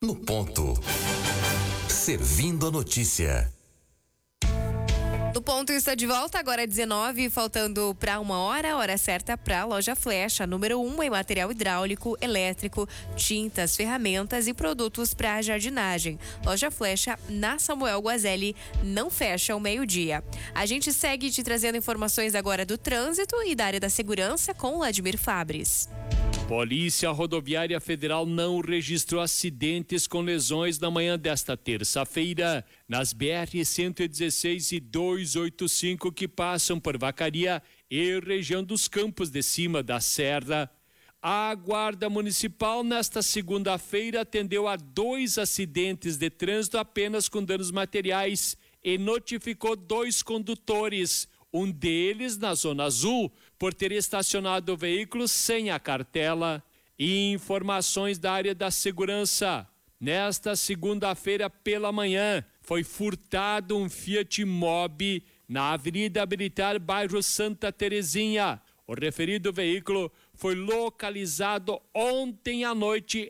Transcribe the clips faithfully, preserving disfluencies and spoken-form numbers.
no ponto. Servindo a notícia. No ponto está de volta, agora é dezenove, faltando para uma hora, hora certa para a Loja Flecha, número um em material hidráulico, elétrico, tintas, ferramentas e produtos para jardinagem. Loja Flecha, na Samuel Guazelli, não fecha ao meio-dia. A gente segue te trazendo informações agora do trânsito e da área da segurança com Vladimir Fabres. Polícia Rodoviária Federal não registrou acidentes com lesões na manhã desta terça-feira nas B R cento e dezesseis e duzentos e oitenta e cinco que passam por Vacaria e região dos Campos de Cima da Serra. A Guarda Municipal nesta segunda-feira atendeu a dois acidentes de trânsito apenas com danos materiais e notificou dois condutores. Um deles na Zona Azul, por ter estacionado o veículo sem a cartela. E informações da área da segurança. Nesta segunda-feira pela manhã, foi furtado um Fiat Mobi na Avenida Militar, bairro Santa Terezinha. O referido veículo foi localizado ontem à noite,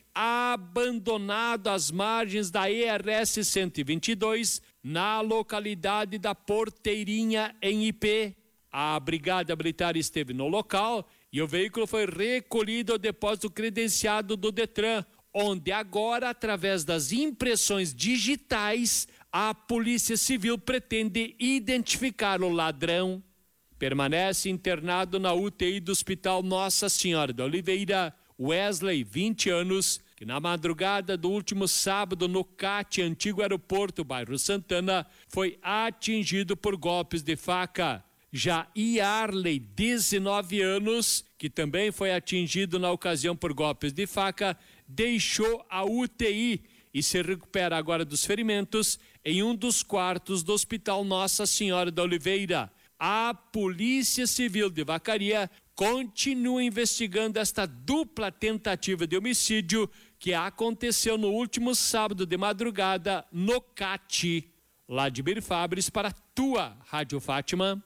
abandonado às margens da E R S cento e vinte e dois, na localidade da Porteirinha, em Ipê. A Brigada Militar esteve no local e o veículo foi recolhido ao depósito credenciado do Detran, onde agora, através das impressões digitais, a Polícia Civil pretende identificar o ladrão. Permanece internado na U T I do Hospital Nossa Senhora da Oliveira Wesley, vinte anos, que na madrugada do último sábado no C A T, antigo aeroporto, bairro Santana, foi atingido por golpes de faca. Já Iarley, dezenove anos, que também foi atingido na ocasião por golpes de faca, deixou a U T I e se recupera agora dos ferimentos em um dos quartos do Hospital Nossa Senhora da Oliveira. A Polícia Civil de Vacaria continua investigando esta dupla tentativa de homicídio que aconteceu no último sábado de madrugada no C A T. Vladimir Fabres para a tua Rádio Fátima.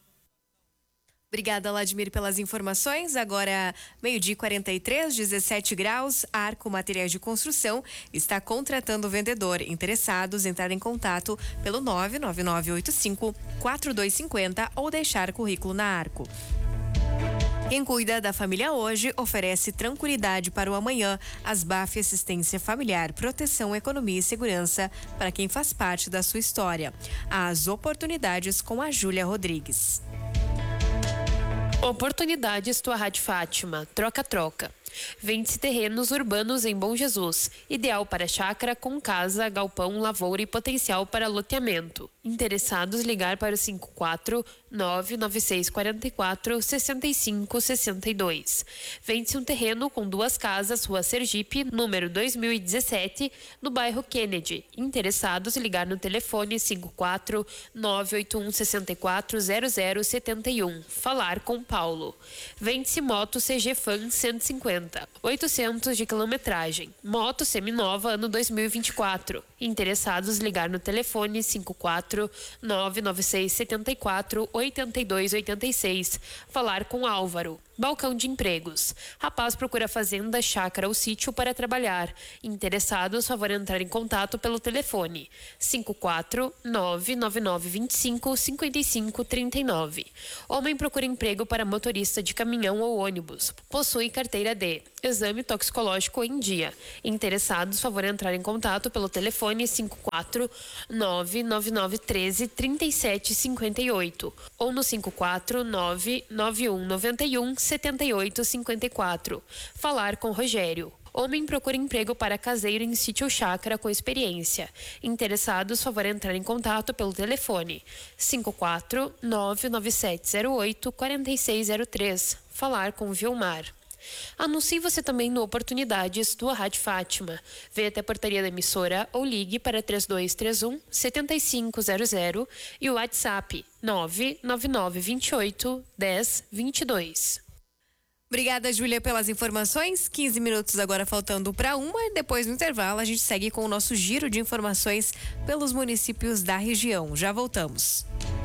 Obrigada, Vladimir, pelas informações. Agora, meio-dia e quarenta e três, dezessete graus. Arco Materiais de Construção está contratando o vendedor. Interessados, entrar em contato pelo nove nove nove oito cinco quatro dois cinco zero ou deixar currículo na Arco. Quem cuida da família hoje oferece tranquilidade para o amanhã. Asbaf Assistência Familiar, proteção, economia e segurança para quem faz parte da sua história. As oportunidades com a Júlia Rodrigues. Oportunidades tua Rádio Fátima, troca-troca. Vende-se terrenos urbanos em Bom Jesus, ideal para chácara com casa, galpão, lavoura e potencial para loteamento. Interessados, ligar para o cinco quatro nove nove seis quatro quatro seis cinco seis dois. Vende-se um terreno com duas casas, Rua Sergipe, número dois mil e dezessete, no bairro Kennedy. Interessados, ligar no telefone cinco quatro nove oito um seis quatro zero zero sete um. Falar com Paulo. Vende-se moto C G Fan cento e cinquenta, oitocentos de quilometragem. Moto seminova ano dois mil e vinte e quatro. Interessados, ligar no telefone cinco quatro nove nove seis sete quatro oito dois oito seis. Falar com Álvaro. Balcão de empregos. Rapaz procura fazenda, chácara ou sítio para trabalhar. Interessados, favor entrar em contato pelo telefone cinco quatro nove nove nove dois cinco cinco cinco três nove. Homem procura emprego para motorista de caminhão ou ônibus. Possui carteira D. Exame toxicológico em dia. Interessados, favor entrar em contato pelo telefone cinco quatro nove nove nove um três três sete cinco oito ou no cinco quatro nove nove um nove um sete oito cinco quatro. Falar com Rogério. Homem procura emprego para caseiro em sítio ou chácara com experiência. Interessados, favor entrar em contato pelo telefone cinco quatro nove nove sete zero oito quatro seis zero três. Falar com Vilmar. Anuncie você também no Oportunidades tua Rádio Fátima. Venha até a portaria da emissora ou ligue para três dois três um sete cinco zero zero e o WhatsApp nove nove nove dois oito um zero dois dois. Obrigada, Júlia, pelas informações. quinze minutos agora faltando para uma e depois no intervalo a gente segue com o nosso giro de informações pelos municípios da região. Já voltamos.